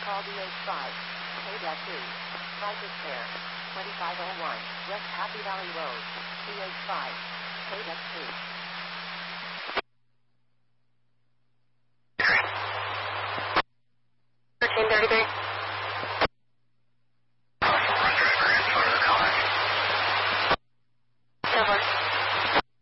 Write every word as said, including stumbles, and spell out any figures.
Call D H five. K two. Price is fair. twenty-five oh one. West Happy Valley Road. D H five. K two.